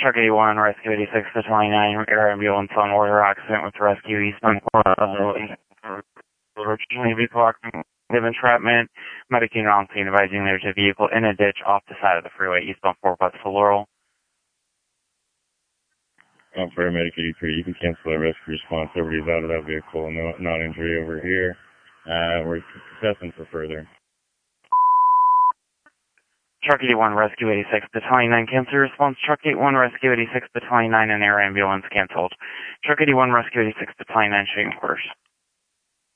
Truck 81, Rescue 86 to 29, air ambulance on order, accident with rescue eastbound originally vehicle active entrapment, medic unit on scene advising there's a vehicle in a ditch off the side of the freeway, eastbound 4 West to Laurel. Paramedic 83, you can cancel that rescue response. Everybody's out of that vehicle. No, not injury over here. We're assessing for further. Truck 81, Rescue 86 to 29, cancel response. Truck 81, Rescue 86 to 29, and air ambulance canceled. Truck 81, Rescue 86 to 29, shooting quarters.